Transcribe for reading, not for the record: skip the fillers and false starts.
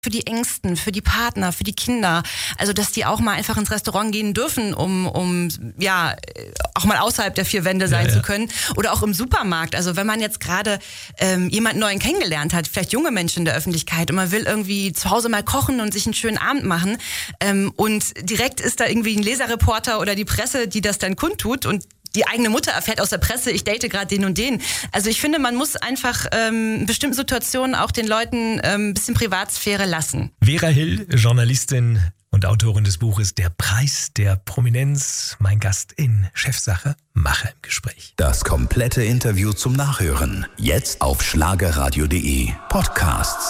für die Ängsten, für die Partner, für die Kinder. Also, dass die auch mal einfach ins Restaurant gehen dürfen, um auch mal außerhalb der 4 Wände sein zu können. Oder auch im Supermarkt. Also, wenn man jetzt gerade jemanden neuen kennengelernt hat, vielleicht junge Menschen in der Öffentlichkeit, und man will irgendwie zu Hause mal kochen und sich einen schönen Abend machen, und direkt ist da irgendwie ein Leserreporter oder die Presse, die das dann kundtut, und die eigene Mutter erfährt aus der Presse, ich date gerade den und den. Also ich finde, man muss einfach in bestimmten Situationen auch den Leuten ein bisschen Privatsphäre lassen. Vera Hill, Journalistin und Autorin des Buches Der Preis der Prominenz, mein Gast in Chefsache, Mache im Gespräch. Das komplette Interview zum Nachhören. Jetzt auf schlagerradio.de Podcasts.